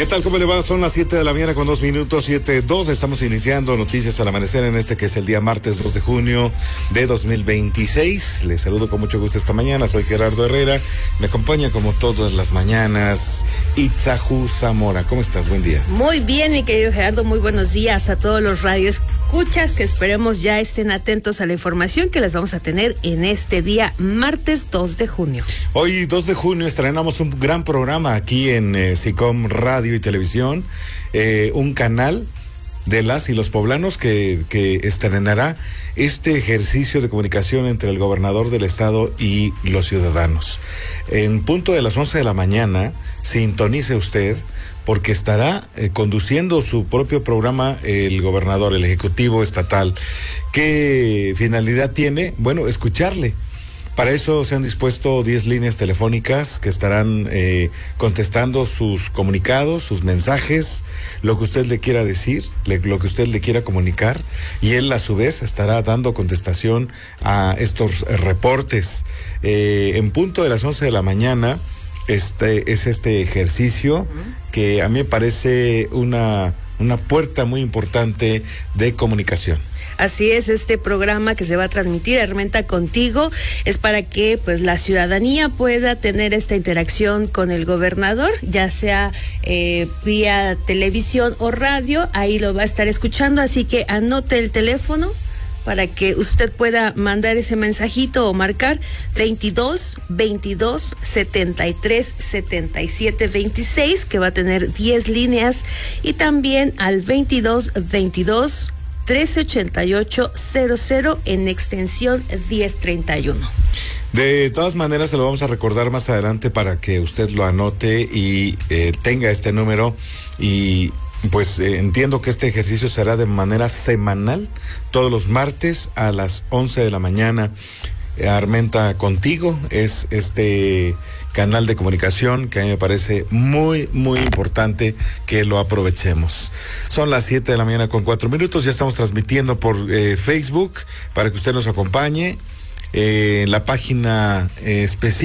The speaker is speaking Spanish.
¿Qué tal? ¿Cómo le va? Son las 7 de la mañana con 2 minutos, 7:02. Estamos iniciando Noticias al Amanecer en que es el día martes 2 de junio de 2026. Les saludo con mucho gusto esta mañana. Soy Gerardo Herrera. Me acompaña como todas las mañanas Itzajú Zamora. ¿Cómo estás? Buen día. Muy bien, mi querido Gerardo. Muy buenos días a todos los radioescuchas que esperemos ya estén atentos a la información que les vamos a tener en este día martes 2 de junio. Hoy 2 de junio estrenamos un gran programa aquí en SICOM Radio y Televisión, un canal de las y los poblanos que estrenará este ejercicio de comunicación entre el gobernador del estado y los ciudadanos. En punto de las 11 de la mañana, sintonice usted, porque estará conduciendo su propio programa el gobernador, el ejecutivo estatal. ¿Qué finalidad tiene? Bueno, escucharle. Para eso se han dispuesto 10 líneas telefónicas que estarán contestando sus comunicados, sus mensajes, lo que usted le quiera decir, lo que usted le quiera comunicar, y él a su vez estará dando contestación a estos reportes. En punto de las 11 de la mañana, este ejercicio que a mí me parece una puerta muy importante de comunicación. Así es, este programa que se va a transmitir, Armenta Contigo, es para que pues la ciudadanía pueda tener esta interacción con el gobernador, ya sea vía televisión o radio. Ahí lo va a estar escuchando, así que anote el teléfono para que usted pueda mandar ese mensajito o marcar 22 22 73 77 26, que va a tener 10 líneas, y también al 22 22 1388-00 en extensión 1031. De todas maneras, se lo vamos a recordar más adelante para que usted lo anote y tenga este número. Y pues entiendo que este ejercicio será de manera semanal, todos los martes a las 11 de la mañana. Armenta Contigo es este canal de comunicación que a mí me parece muy, muy importante que lo aprovechemos. Son las 7 de la mañana con 4 minutos. Ya estamos transmitiendo por Facebook para que usted nos acompañe. La página específica